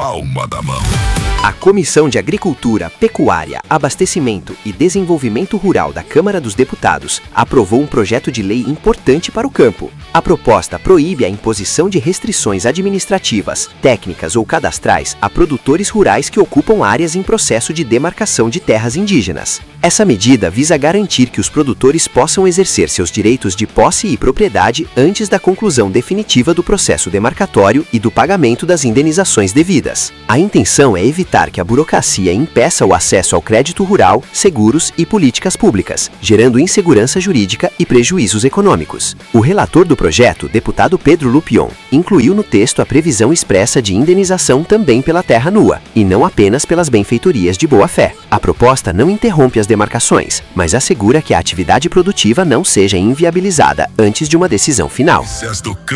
palma da mão. A Comissão de Agricultura, Pecuária, Abastecimento e Desenvolvimento Rural da Câmara dos Deputados aprovou um projeto de lei importante para o campo. A proposta proíbe a imposição de restrições administrativas, técnicas ou cadastrais a produtores rurais que ocupam áreas em processo de demarcação de terras indígenas. Essa medida visa garantir que os produtores possam exercer seus direitos de posse e propriedade antes da conclusão definitiva do processo demarcatório e do pagamento das indenizações devidas. A intenção é evitar que a burocracia impeça o acesso ao crédito rural, seguros e políticas públicas, gerando insegurança jurídica e prejuízos econômicos. O relator do projeto, deputado Pedro Lupion, incluiu no texto a previsão expressa de indenização também pela terra nua, e não apenas pelas benfeitorias de boa-fé. A proposta não interrompe as demarcações, mas assegura que a atividade produtiva não seja inviabilizada antes de uma decisão final.